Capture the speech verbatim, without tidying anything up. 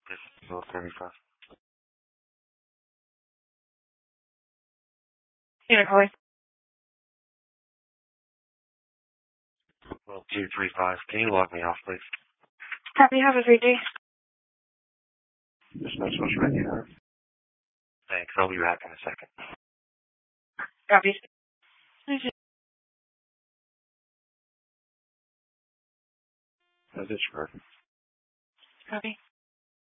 This is North thirty-five. Yeah, calling. Well, two three five. Can you log me off, please? Happy, have a great day. Just no social media. Thanks. I'll be back in a second. Copy. That is for. Copy.